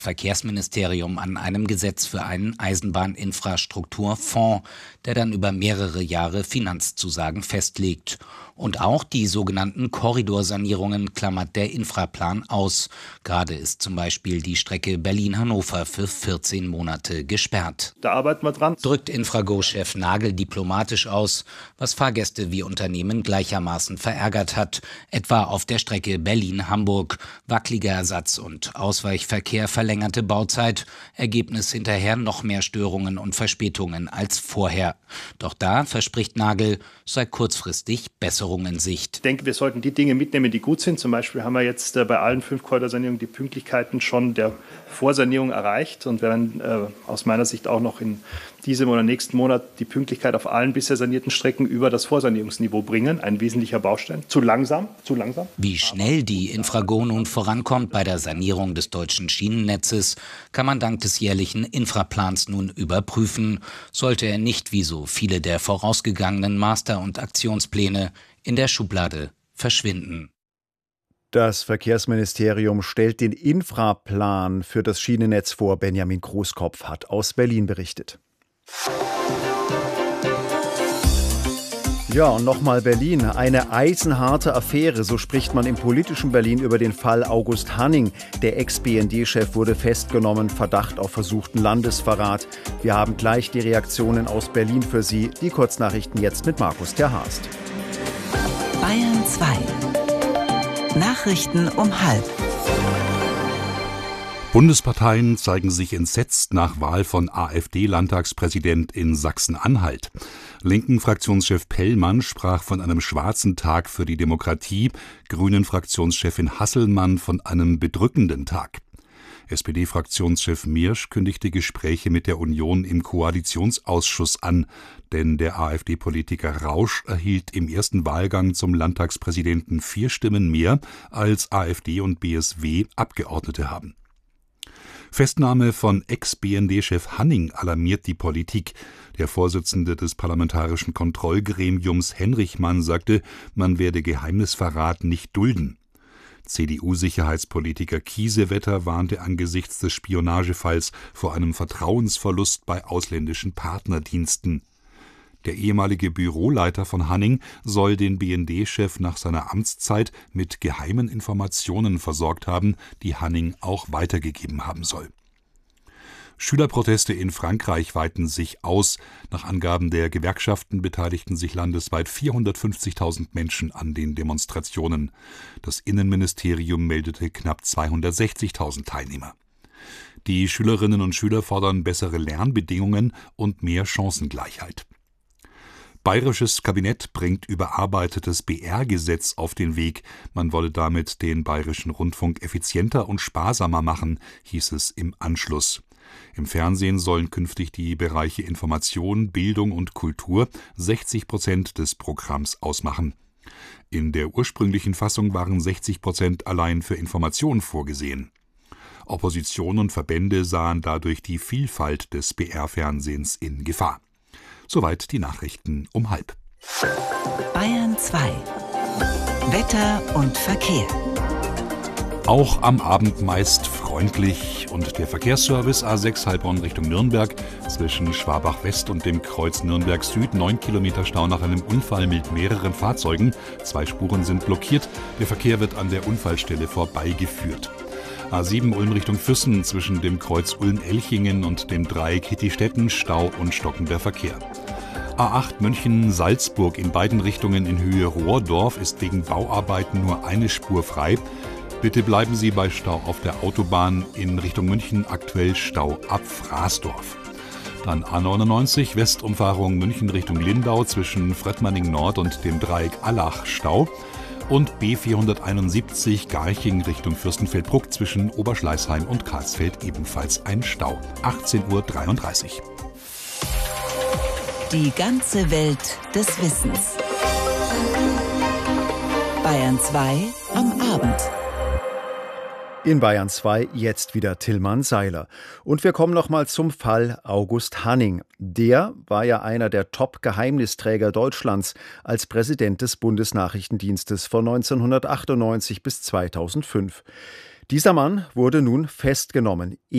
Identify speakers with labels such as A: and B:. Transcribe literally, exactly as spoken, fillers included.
A: Verkehrsministerium an einem Gesetz für einen Eisenbahninfrastrukturfonds, der dann über mehrere Jahre Finanzzusagen festlegt. Und auch die sogenannten Korridorsanierungen klammert der Infraplan aus. Gerade ist zum Beispiel die Strecke Berlin-Hannover für vierzehn Monate gesperrt.
B: Da arbeiten wir dran.
A: Drückt Infrago-Chef Nagel diplomatisch aus, was Fahrgäste wie Unternehmen gleichermaßen verärgert hat. Etwa auf der Strecke Berlin-Hamburg. Wackeliger Ersatz und Ausweichverkehr, verlängerte Bauzeit. Ergebnis hinterher noch mehr Störungen und Verspätungen als vorher. Doch da verspricht Nagel, sei kurzfristig Besserung in Sicht.
B: Ich denke, wir sollten die Dinge mitnehmen, die gut sind. Zum Beispiel haben wir jetzt bei allen fünf Korridorsanierungen die Pünktlichkeiten schon der Vorsanierung erreicht und werden äh, aus meiner Sicht auch noch in diesem oder nächsten Monat die Pünktlichkeit auf allen bisher sanierten Strecken über das Vorsanierungsniveau bringen. Ein wesentlicher Baustein. Zu langsam, zu langsam.
A: Wie schnell die Infrago nun vorankommt bei der Sanierung des deutschen Schienennetzes, kann man dank des jährlichen Infraplans nun überprüfen. Sollte er nicht wie so viele der vorausgegangenen Master- und Aktionspläne in der Schublade verschwinden.
C: Das Verkehrsministerium stellt den Infraplan für das Schienennetz vor. Benjamin Großkopf hat aus Berlin berichtet. Ja, und nochmal Berlin. Eine eisenharte Affäre, so spricht man im politischen Berlin über den Fall August Hanning. Der Ex-B N D-Chef wurde festgenommen, Verdacht auf versuchten Landesverrat. Wir haben gleich die Reaktionen aus Berlin für Sie. Die Kurznachrichten jetzt mit Markus Terhorst.
D: Bayern zwei. Nachrichten um halb.
E: Bundesparteien zeigen sich entsetzt nach Wahl von AfD-Landtagspräsident in Sachsen-Anhalt. Linken-Fraktionschef Pellmann sprach von einem schwarzen Tag für die Demokratie, Grünen-Fraktionschefin Hasselmann von einem bedrückenden Tag. S P D-Fraktionschef Miersch kündigte Gespräche mit der Union im Koalitionsausschuss an, denn der AfD-Politiker Rausch erhielt im ersten Wahlgang zum Landtagspräsidenten vier Stimmen mehr, als AfD und B S W Abgeordnete haben. Festnahme von Ex-B N D-Chef Hanning alarmiert die Politik. Der Vorsitzende des Parlamentarischen Kontrollgremiums Henrichmann sagte, man werde Geheimnisverrat nicht dulden. C D U-Sicherheitspolitiker Kiesewetter warnte angesichts des Spionagefalls vor einem Vertrauensverlust bei ausländischen Partnerdiensten. Der ehemalige Büroleiter von Hanning soll den B N D-Chef nach seiner Amtszeit mit geheimen Informationen versorgt haben, die Hanning auch weitergegeben haben soll. Schülerproteste in Frankreich weiten sich aus. Nach Angaben der Gewerkschaften beteiligten sich landesweit vierhundertfünfzigtausend Menschen an den Demonstrationen. Das Innenministerium meldete knapp zweihundertsechzigtausend Teilnehmer. Die Schülerinnen und Schüler fordern bessere Lernbedingungen und mehr Chancengleichheit. Bayerisches Kabinett bringt überarbeitetes B R-Gesetz auf den Weg. Man wolle damit den Bayerischen Rundfunk effizienter und sparsamer machen, hieß es im Anschluss. Im Fernsehen sollen künftig die Bereiche Information, Bildung und Kultur sechzig Prozent des Programms ausmachen. In der ursprünglichen Fassung waren sechzig Prozent allein für Information vorgesehen. Opposition und Verbände sahen dadurch die Vielfalt des B R-Fernsehens in Gefahr. Soweit die Nachrichten um halb.
D: Bayern zwei. Wetter und Verkehr.
E: Auch am Abend meist freundlich und der Verkehrsservice A sechs Heilbronn Richtung Nürnberg zwischen Schwabach West und dem Kreuz Nürnberg Süd neun Kilometer Stau nach einem Unfall mit mehreren Fahrzeugen. Zwei Spuren sind blockiert. Der Verkehr wird an der Unfallstelle vorbeigeführt. A sieben Ulm Richtung Füssen zwischen dem Kreuz Ulm-Elchingen und dem Dreieck Hittistetten Stau und stockender Verkehr. A acht München-Salzburg in beiden Richtungen in Höhe Rohrdorf ist wegen Bauarbeiten nur eine Spur frei. Bitte bleiben Sie bei Stau auf der Autobahn in Richtung München, aktuell Stau ab Fraßdorf. Dann A neunundneunzig Westumfahrung München Richtung Lindau zwischen Frettmanning Nord und dem Dreieck Allach Stau. Und B vierhunderteinundsiebzig Garching Richtung Fürstenfeldbruck zwischen Oberschleißheim und Karlsfeld ebenfalls ein Stau. achtzehn Uhr dreiunddreißig.
D: Die ganze Welt des Wissens. Bayern zwei am Abend.
C: In Bayern zwei jetzt wieder Tillmann Seiler. Und wir kommen nochmal zum Fall August Hanning. Der war ja einer der Top-Geheimnisträger Deutschlands als Präsident des Bundesnachrichtendienstes von neunzehnhundertachtundneunzig bis zweitausendfünf. Dieser Mann wurde nun festgenommen.